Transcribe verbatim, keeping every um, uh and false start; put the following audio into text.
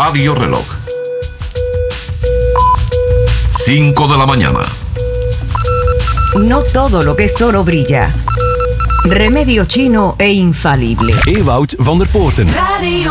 Radio Reloj. cinco de la mañana. No todo lo que es oro brilla. Remedio chino e infalible. Ewout van der Poorten. Radio